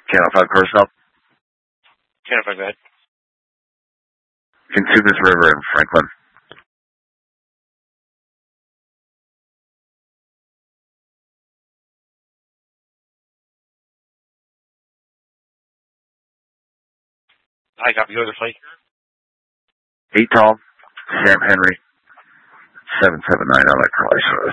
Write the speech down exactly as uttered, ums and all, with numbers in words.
Channel five personnel. Channel five, go ahead. Consumers River in Franklin. I copy. Go to the flight. Eight tall, Sam Henry, seven seven nine on that Carly service.